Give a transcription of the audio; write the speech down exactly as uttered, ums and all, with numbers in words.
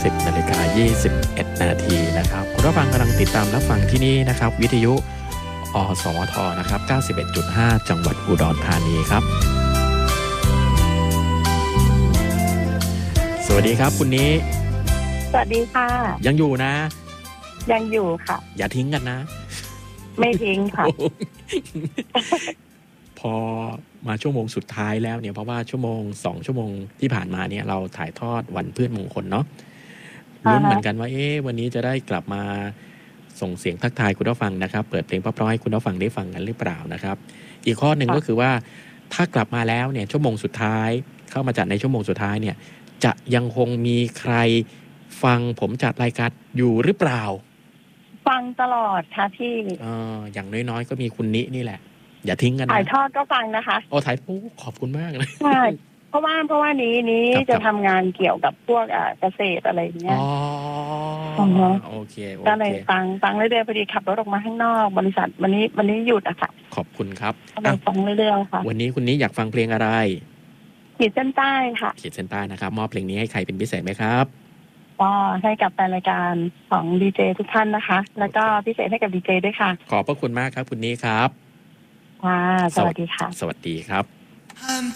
สิบนาฬิกายี่สิบเอ็ดนาทีนะครับคุณผู้ฟังกำลังติดตามรับฟังที่นี่นะครับวิทยุอสมทนะครับ เก้าสิบเอ็ดจุดห้า จังหวัดอุดรธานีครับสวัสดีครับคุณนี้สวัสดีค่ะยังอยู่นะยังอยู่ค่ะอย่าทิ้งกันนะไม่ทิ้งค่ะพอมาชั่วโมงสุดท้ายแล้วเนี่ยเพราะว่าชั่วโมงสองชั่วโมงที่ผ่านมาเนี่ยเราถ่ายทอดวันพืชมงคลเนาะลุ้นเหมือนกันว่าเอ๊ะวันนี้จะได้กลับมาส่งเสียงทักทายคุณผู้ฟังนะครับเปิดเพลงเพราะๆให้คุณผู้ฟังได้ฟังกันหรือเปล่านะครับอีกข้อหนึ่งก็คือว่าถ้ากลับมาแล้วเนี่ยชั่วโมงสุดท้ายเข้ามาจัดในชั่วโมงสุดท้ายเนี่ยจะยังคงมีใครฟังผมจัดรายการอยู่หรือเปล่าฟังตลอดค่ะพี่เอออย่างน้อยๆก็มีคุณนินี่แหละอย่าทิ้งกันนะถ่ายทอดก็ฟังนะคะโอ้ถ่ายโอ้ขอบคุณมากเลยใช่เพราะว่าเพราะว่านี้นี้จะทำงานเกี่ยวกับพวกเกษตรอะไรอย่างเงี้ยอ๋อโอเคก็เลยฟังฟังเรื่อยๆพอดีขับรถออกมาข้างนอกบริษัทวันนี้วันนี้หยุดอะค่ะขอบคุณครับก็เลยฟังเรื่อยๆค่ะวันนี้คุณนี้อยากฟังเพลงอะไรขีดเส้นใต้ค่ะขีดเส้นใต้นะครับมอบเพลงนี้ให้ใครเป็นพิเศษไหมครับก็ให้กับแฟนรายการของดีเจทุกท่านนะคะแล้วก็พิเศษให้กับดีเจด้วยค่ะขอบพระคุณมากครับคุณนี้ครับค่ะสวัสดีค่ะสวัสดีครับ